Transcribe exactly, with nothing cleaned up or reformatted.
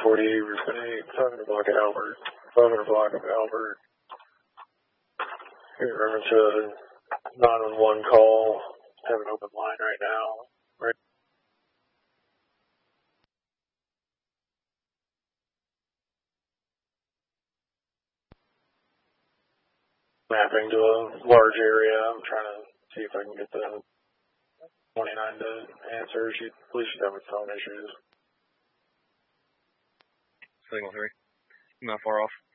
forty-eight, Route eight, five hundred block of Albert, five hundred block of Albert. In reference to a nine one one call, have an open line right now. Right. Mapping to a large area. I'm trying to see if I can get the twenty-nine to answer. She, police should have phone issues. Signal three. I'm not far off.